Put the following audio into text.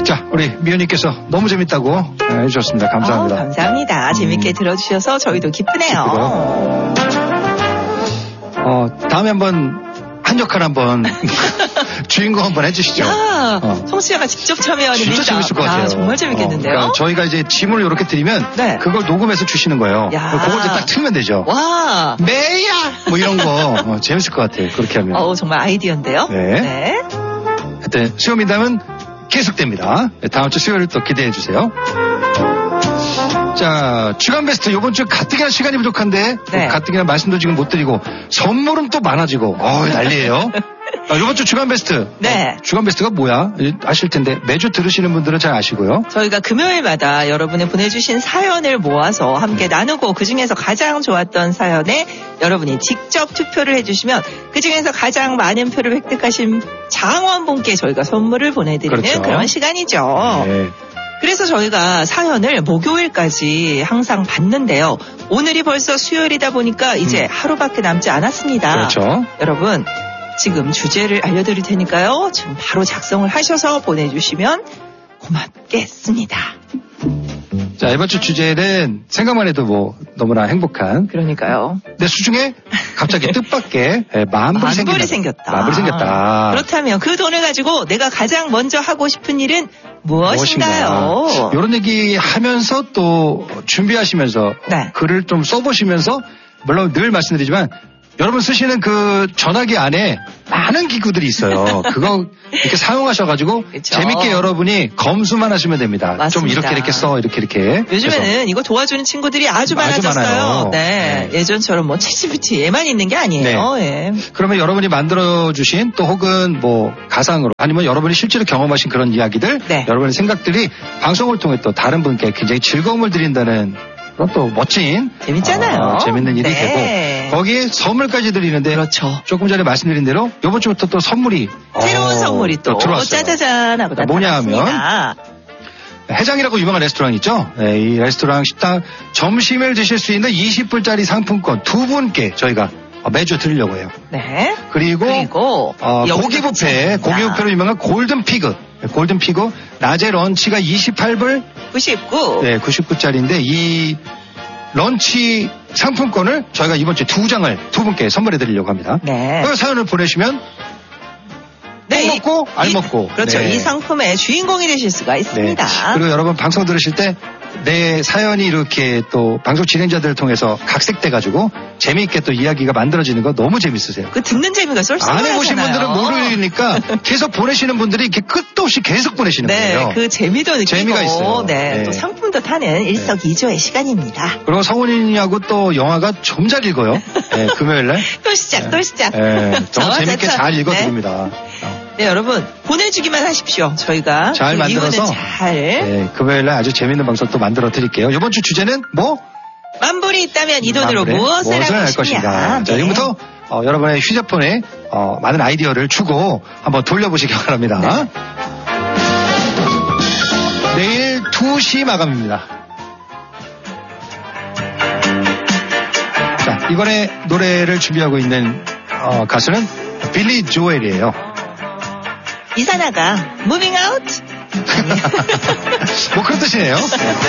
자, 우리 미연님께서 너무 재밌다고 해주셨습니다. 감사합니다. 감사합니다. 재밌게 들어주셔서 저희도 기쁘네요. 다음에 한 역할 주인공 한번 해주시죠. 성시아가 직접 참여하는 진짜 재밌을 것 같아요. 정말 재밌겠는데요. 그러니까 저희가 이제 질문을 이렇게 드리면 그걸 녹음해서 주시는 거예요. 그걸 이제 딱 틀면 되죠. 와, 매야 뭐 이런 거 재밌을 것 같아요. 그렇게 하면. 정말 아이디어인데요. 네. 하여튼 수요민담은 계속됩니다. 다음 주 수요일 또 기대해 주세요. 자, 주간 베스트 이번 주 가뜩이나 시간이 부족한데 가뜩이나 말씀도 지금 못 드리고 선물은 또 많아지고 난리예요. 이번 주 주간 베스트. 주간 베스트가 뭐야? 아실 텐데 매주 들으시는 분들은 잘 아시고요. 저희가 금요일마다 여러분이 보내주신 사연을 모아서 함께 나누고 그중에서 가장 좋았던 사연에 여러분이 직접 투표를 해주시면 그중에서 가장 많은 표를 획득하신 장원분께 저희가 선물을 보내드리는 그런 시간이죠. 네. 그래서 저희가 사연을 목요일까지 항상 받는데요. 오늘이 벌써 수요일이다 보니까 이제 하루밖에 남지 않았습니다. 그렇죠. 여러분 지금 주제를 알려드릴 테니까요. 지금 바로 작성을 하셔서 보내주시면 고맙겠습니다. 자, 이번 주 주제는 생각만 해도 너무나 행복한. 그러니까요. 내 수중에 갑자기 뜻밖의 만불이 생겼다. 만불이 생겼다. 그렇다면 그 돈을 가지고 내가 가장 먼저 하고 싶은 일은 무엇인가요? 이런 얘기 하면서 또 준비하시면서 글을 좀 써보시면서 물론 늘 말씀드리지만 여러분 쓰시는 그 전화기 안에 많은 기구들이 있어요. 그거 이렇게 사용하셔가지고 재밌게 여러분이 검수만 하시면 됩니다. 맞습니다. 좀 이렇게 써 이렇게. 요즘에는 이거 도와주는 친구들이 아주 많아졌어요. 네. 예전처럼 챗GPT에만 있는 게 아니에요. 네. 그러면 여러분이 만들어주신 또 혹은 가상으로 아니면 여러분이 실제로 경험하신 그런 이야기들, 여러분의 생각들이 방송을 통해 또 다른 분께 굉장히 즐거움을 드린다는 그럼 또 멋진 재밌잖아요. 재밌는 일이 되고 거기에 선물까지 드리는데 조금 전에 말씀드린 대로 이번 주부터 또 선물이 새로운 선물이 또 들어왔어요. 짜자잔 하고 나타났습니다. 뭐냐 하면 해장이라고 유명한 레스토랑 있죠. 이 레스토랑 식당 점심을 드실 수 있는 20불짜리 상품권 두 분께 저희가 매주 드리려고 해요. 네. 그리고 고기 뷔페로 유명한 골든피그 낮에 런치가 28불 99. 네, 99짜리인데 이 런치 상품권을 저희가 이번 주에 2장을 두 분께 선물해 드리려고 합니다. 그 사연을 보내시면 먹고 안 먹고 그렇죠. 이 상품의 주인공이 되실 수가 있습니다. 그리고 여러분 방송 들으실 때 내 사연이 이렇게 또 방송 진행자들을 통해서 각색돼가지고 재미있게 또 이야기가 만들어지는 거 너무 재밌으세요. 그 듣는 재미가 쏠쏠하잖아요. 안 해보신 분들은 모르니까 계속 보내시는 분들이 이렇게 끝도 없이 계속 보내시는 거예요. 그 재미도 느끼고 재미가 있어요. 또 상품도 타는 일석이조의 시간입니다. 그리고 성훈이하고 또 영화가 좀 잘 읽어요. 금요일날 또 시작. 정말 재밌게 잘 읽어드립니다. 네, 여러분 보내주기만 하십시오. 저희가 잘 만들어서 금요일날 아주 재밌는 방송 또 만들어 드릴게요. 이번 주 주제는 만불이 있다면 이 돈으로 무엇을 할 것인가. 자, 지금부터 여러분의 휴대폰에 많은 아이디어를 주고 한번 돌려보시기 바랍니다. 내일 2시 마감입니다. 자, 이번에 노래를 준비하고 있는 가수는 빌리 조엘이에요. 이사나가 무빙 아웃. 그런 뜻이네요.